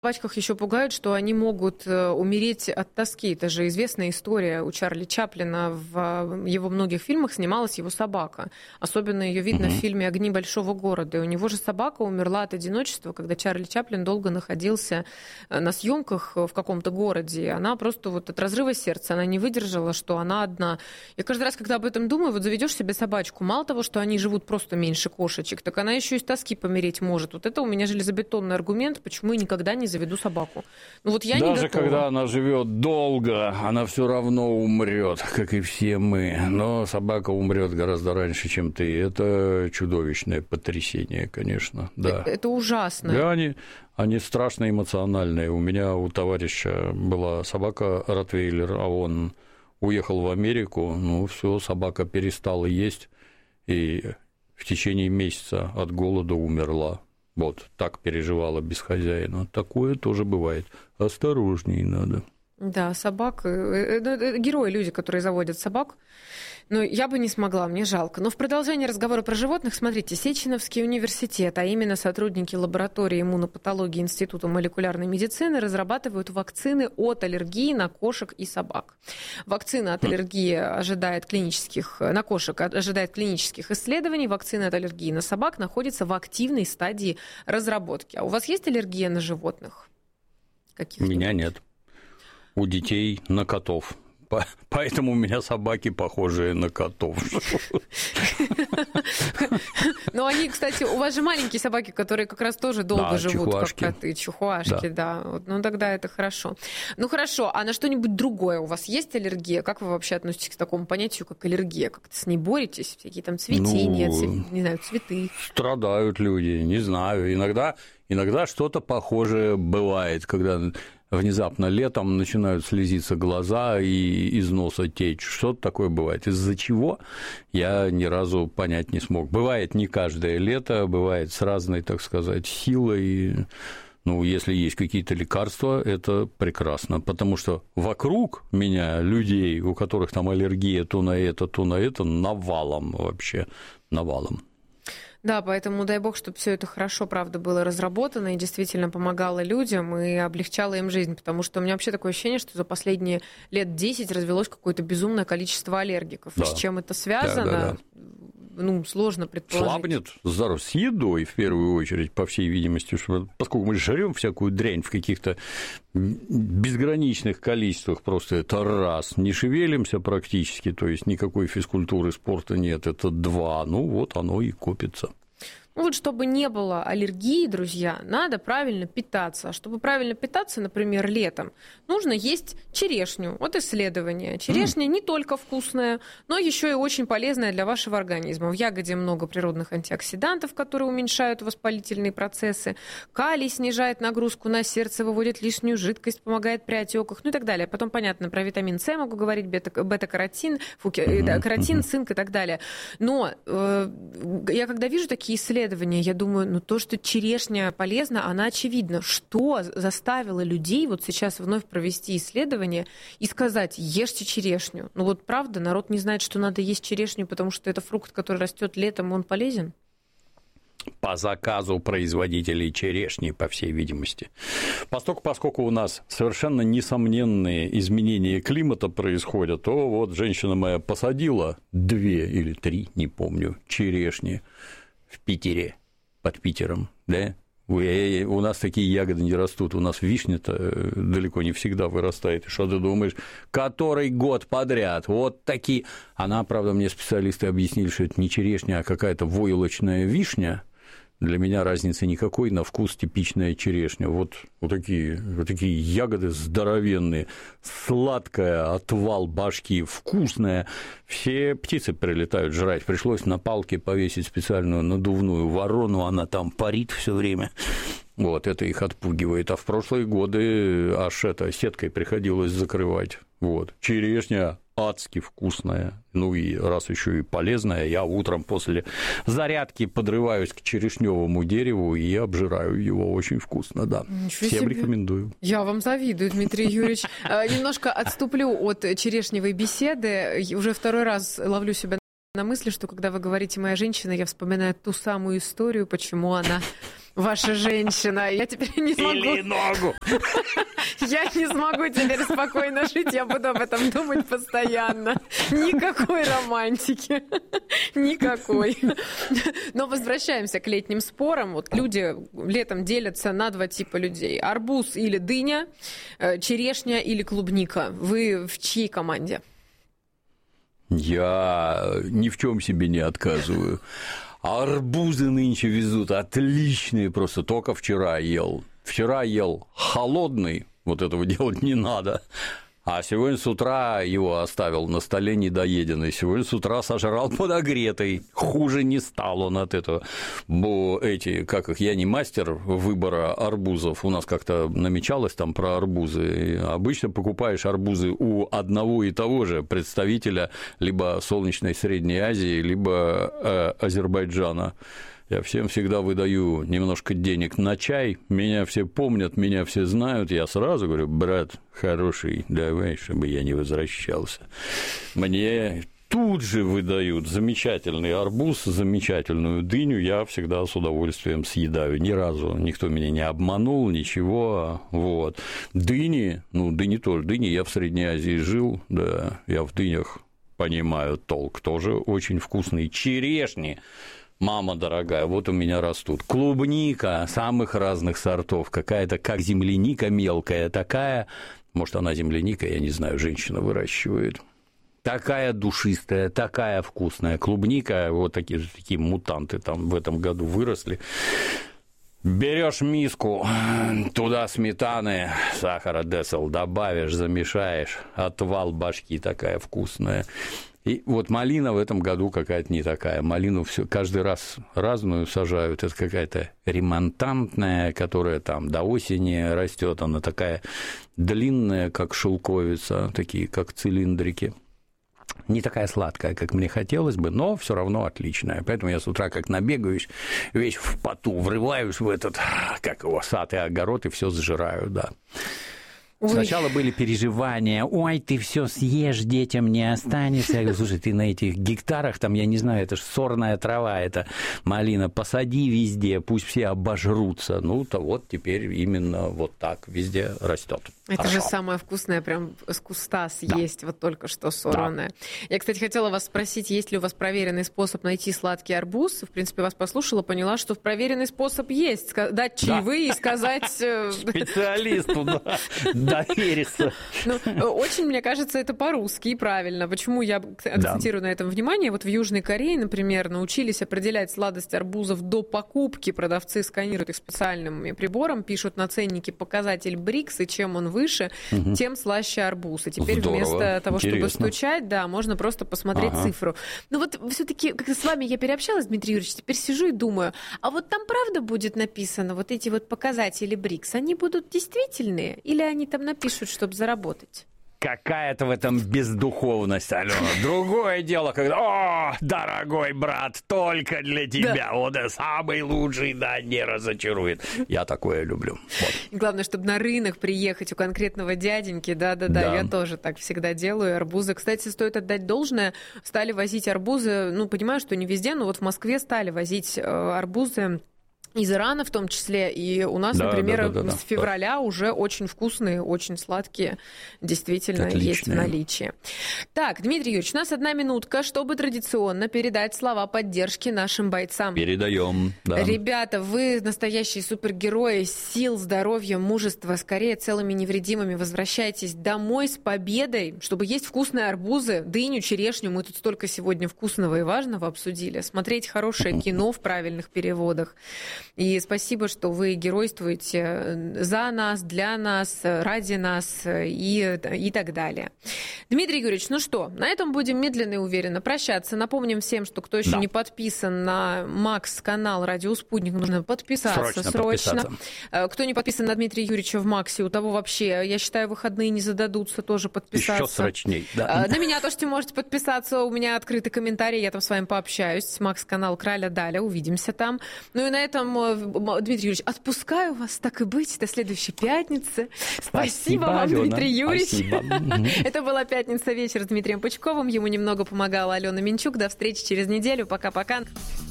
Собачках еще пугают, что они могут умереть от тоски. Это же известная история у Чарли Чаплина. В его многих фильмах снималась его собака. Особенно ее видно в фильме «Огни большого города». И у него же собака умерла от одиночества, когда Чарли Чаплин долго находился на съемках в каком-то городе. Она просто вот от разрыва сердца, она не выдержала, что она одна. Я каждый раз, когда об этом думаю, вот заведешь себе собачку, мало того, что они живут просто меньше кошечек, так она еще и с тоски помереть может. Вот это у меня железобетонный аргумент, почему я никогда не заведу собаку. Ну вот я не готова. Даже когда она живет долго, она все равно умрет, как и все мы. Но собака умрет гораздо раньше, чем ты. Это чудовищное потрясение, конечно. Да. Это ужасно. Да, они страшно эмоциональные. У меня у товарища была собака ротвейлер, а он уехал в Америку. Ну, все, собака перестала есть и в течение месяца от голода умерла. Вот, так переживала без хозяина. Такое тоже бывает. Осторожней надо. Да, собак. Это герои, люди, которые заводят собак. Но я бы не смогла, мне жалко. Но в продолжение разговора про животных, смотрите, Сеченовский университет, а именно сотрудники лаборатории иммунопатологии Института молекулярной медицины разрабатывают вакцины от аллергии на кошек и собак. Вакцина от аллергии на кошек ожидает клинических исследований. Вакцина от аллергии на собак находится в активной стадии разработки. А у вас есть аллергия на животных? У меня нет. У детей на котов. Поэтому у меня собаки похожие на котов. Ну, они, кстати, у вас же маленькие собаки, которые как раз тоже долго живут, как коты, чихуашки, да. Ну, тогда это хорошо. Ну, хорошо, а на что-нибудь другое у вас есть аллергия? Как вы вообще относитесь к такому понятию, как аллергия? Как-то с ней боретесь? Всякие там цветения, не знаю, цветы? Страдают люди, не знаю. Иногда что-то похожее бывает, когда внезапно летом начинают слезиться глаза и из носа течь. Что-то такое бывает. Из-за чего, я ни разу понять не смог. Бывает не каждое лето, бывает с разной, так сказать, силой. Ну, если есть какие-то лекарства, это прекрасно, потому что вокруг меня людей, у которых там аллергия то на это, навалом вообще, навалом. Да, поэтому дай бог, чтобы все это хорошо, правда, было разработано и действительно помогало людям и облегчало им жизнь, потому что у меня вообще такое ощущение, что за последние лет 10 развелось какое-то безумное количество аллергиков. Да. И с чем это связано, ну, сложно предположить. Слабнет здоровье с едой, в первую очередь, по всей видимости, поскольку мы жрем всякую дрянь в каких-то безграничных количествах, просто это раз, не шевелимся практически, то есть никакой физкультуры, спорта нет, это два, ну вот оно и копится. Ну вот, чтобы не было аллергии, друзья, надо правильно питаться. А чтобы правильно питаться, например, летом, нужно есть черешню. Вот исследование. Черешня не только вкусная, но еще и очень полезная для вашего организма. В ягоде много природных антиоксидантов, которые уменьшают воспалительные процессы. Калий снижает нагрузку на сердце, выводит лишнюю жидкость, помогает при отеках, ну и так далее. Потом, понятно, про витамин С могу говорить, бета-каротин, каротин, цинк и так далее. Но я когда вижу такие исследования, я думаю, ну то, что черешня полезна, она очевидна. Что заставило людей вот сейчас вновь провести исследование и сказать, ешьте черешню? Ну вот правда, народ не знает, что надо есть черешню, потому что это фрукт, который растет летом, он полезен? По заказу производителей черешни, по всей видимости. Поскольку у нас совершенно несомненные изменения климата происходят, то вот женщина моя посадила 2 или 3, не помню, черешни в Питере, под Питером, да? У нас такие ягоды не растут, у нас вишня-то далеко не всегда вырастает, и что ты думаешь, который год подряд, вот такие. Она, правда, мне специалисты объяснили, что это не черешня, а какая-то войлочная вишня. Для меня разницы никакой, на вкус типичная черешня. Вот такие ягоды здоровенные, сладкая, отвал башки, вкусная. Все птицы прилетают жрать. Пришлось на палке повесить специальную надувную ворону, она там парит все время. Вот, это их отпугивает. А в прошлые годы аж сеткой приходилось закрывать. Вот. Черешня адски вкусная, ну и раз еще и полезная, я утром после зарядки подрываюсь к черешневому дереву и обжираю его, очень вкусно, да. Всем рекомендую. Я вам завидую, Дмитрий Юрьевич. Немножко отступлю от черешневой беседы, уже второй раз ловлю себя на мысли, что когда вы говорите «моя женщина», я вспоминаю ту самую историю, почему она ваша женщина. Я теперь не смогу... Или ногу. Я не смогу теперь спокойно жить, я буду об этом думать постоянно. Никакой романтики. Никакой. Но возвращаемся к летним спорам. Вот люди летом делятся на два типа людей. Арбуз или дыня, черешня или клубника. Вы в чьей команде? Я ни в чем себе не отказываю. Арбузы нынче везут отличные, просто только вчера ел. Вчера ел холодный, вот этого делать не надо. А сегодня с утра его оставил на столе недоеденный. Сегодня с утра сожрал подогретый. Хуже не стал он от этого. Я не мастер выбора арбузов. У нас как-то намечалось там про арбузы. Обычно покупаешь арбузы у одного и того же представителя либо солнечной Средней Азии, либо Азербайджана. Я всем всегда выдаю немножко денег на чай, меня все помнят, меня все знают, я сразу говорю: брат хороший, давай, чтобы я не возвращался. Мне тут же выдают замечательный арбуз, замечательную дыню, я всегда с удовольствием съедаю. Ни разу никто меня не обманул, ничего. Вот. Дыни тоже. Дыни я в Средней Азии жил, да, я в дынях понимаю толк, тоже очень вкусные. Черешни. Мама дорогая, вот у меня растут. Клубника самых разных сортов, какая-то как земляника мелкая, такая, может, она земляника, я не знаю, женщина выращивает. Такая душистая, такая вкусная. Клубника, вот такие мутанты там в этом году выросли. Берешь миску, туда сметаны, сахара десел добавишь, замешаешь, отвал башки такая вкусная. И вот малина в этом году какая-то не такая. Малину все каждый раз разную сажают. Это какая-то ремонтантная, которая там до осени растет. Она такая длинная, как шелковица, такие как цилиндрики. Не такая сладкая, как мне хотелось бы, но все равно отличная. Поэтому я с утра как набегаюсь, весь в поту, врываюсь в этот, сад и огород, и все сжираю, да. Сначала были переживания: ой, ты все съешь, детям не останется. Я говорю: слушай, ты на этих гектарах, там, я не знаю, это ж сорная трава, это малина, посади везде, пусть все обожрутся. Ну-то вот теперь именно вот так везде растет. Это же самое вкусное, прям с куста съесть, да. Вот только что сорванное. Да. Я, кстати, хотела вас спросить, есть ли у вас проверенный способ найти сладкий арбуз? В принципе, вас послушала, поняла, что проверенный способ есть. Дать чаевые и сказать... Специалисту, да. Довериться. Очень, мне кажется, это по-русски и правильно. Почему я акцентирую на этом внимание? Вот в Южной Корее, например, научились определять сладость арбузов до покупки. Продавцы сканируют их специальным прибором, пишут на ценнике показатель БРИКС, и чем он выше, тем слаще арбуз. И теперь вместо того, чтобы стучать, да, можно просто посмотреть цифру. Но вот все-таки, как-то с вами я переобщалась, Дмитрий Юрьевич, теперь сижу и думаю, а вот там правда будет написано, вот эти вот показатели БРИКС, они будут действительные или они там напишут, чтобы заработать? Какая-то в этом бездуховность, Алена. Другое дело, когда: о, дорогой брат, только для тебя, да. Вот самый лучший, да, не разочарует. Я такое люблю. Вот. Главное, чтобы на рынок приехать у конкретного дяденьки, да, я тоже так всегда делаю. Арбузы, кстати, стоит отдать должное, стали возить арбузы, понимаю, что не везде, но вот в Москве стали возить арбузы из Ирана в том числе, и у нас, например, с февраля уже очень вкусные, очень сладкие, действительно, отличные. Есть в наличии. Так, Дмитрий Юрьевич, у нас 1 минутка, чтобы традиционно передать слова поддержки нашим бойцам. Передаем, да. Ребята, вы настоящие супергерои, сил, здоровья, мужества, скорее целыми невредимыми возвращайтесь домой с победой, чтобы есть вкусные арбузы, дыню, черешню, мы тут столько сегодня вкусного и важного обсудили, смотреть хорошее кино в правильных переводах. И спасибо, что вы геройствуете за нас, для нас, ради нас и так далее. Дмитрий Юрьевич, ну что, на этом будем медленно и уверенно прощаться. Напомним всем, что кто еще не подписан на Макс-канал «Радио Спутник», нужно подписаться срочно. Кто не подписан на Дмитрия Юрьевича в Максе, у того вообще, я считаю, выходные не зададутся, тоже подписаться. Еще срочней, да. На меня тоже можете подписаться, у меня открытый комментарий, я там с вами пообщаюсь. Макс-канал Краля Даля, увидимся там. Ну и на этом, Дмитрий Юрьевич, отпускаю вас, так и быть, до следующей пятницы. Спасибо вам, Алена. Дмитрий Юрьевич. Это была «Пятница вечер» с Дмитрием Пучковым. Ему немного помогала Алена Минчук. До встречи через неделю. Пока-пока.